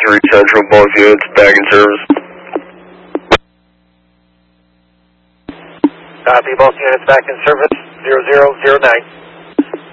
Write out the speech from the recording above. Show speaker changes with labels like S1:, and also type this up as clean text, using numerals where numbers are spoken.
S1: 3 Central, both units back in service.
S2: Copy, both units back in service, 0009.